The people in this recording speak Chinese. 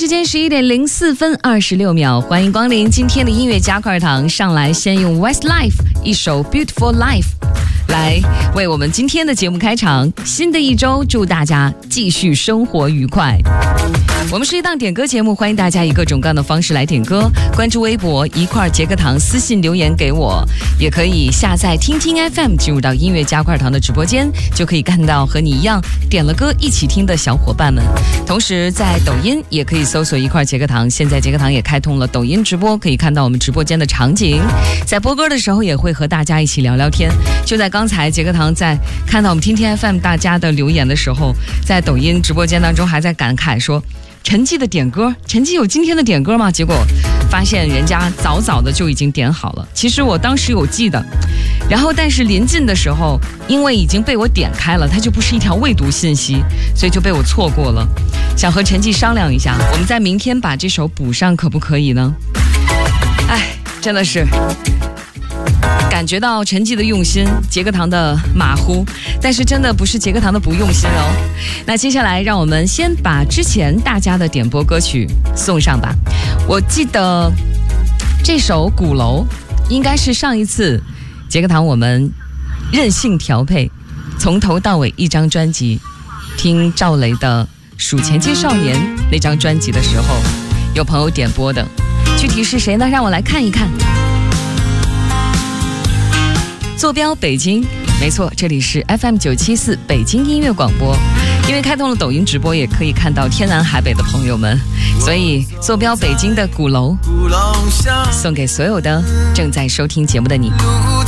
间11点04分26秒，欢迎光临今天的音乐加块堂。上来先用 Westlife 一首 Beautiful Life 来为我们今天的节目开场。新的一周，祝大家继续生活愉快。我们是一档点歌节目，欢迎大家以各种各样的方式来点歌。关注微博一块杰克堂，私信留言给我，也可以下载听听 FM， 进入到音乐加块堂的直播间，就可以看到和你一样点了歌一起听的小伙伴们。同时在抖音也可以搜索一块杰克堂，现在杰克堂也开通了抖音直播，可以看到我们直播间的场景。在播歌的时候也会和大家一起聊聊天。就在刚才杰克堂在看到我们听听 FM 大家的留言的时候，在抖音直播间当中还在感慨说，陈记的点歌，陈记有今天的点歌吗？结果发现人家早早的就已经点好了。其实我当时有记得，然后但是临近的时候，因为已经被我点开了，它就不是一条未读信息，所以就被我错过了。想和陈记商量一下，我们在明天把这首补上，可不可以呢？哎，真的是感觉到陈记的用心，杰克堂的马虎，但是真的不是杰克堂的不用心哦。那接下来让我们先把之前大家的点播歌曲送上吧。我记得这首鼓楼应该是上一次杰克堂我们任性调配从头到尾一张专辑，听赵雷的数钱街少年那张专辑的时候有朋友点播的，具体是谁呢？让我来看一看。坐标北京，没错，这里是 FM974 北京音乐广播。因为开通了抖音直播，也可以看到天南海北的朋友们，所以坐标北京的鼓楼送给所有的正在收听节目的你。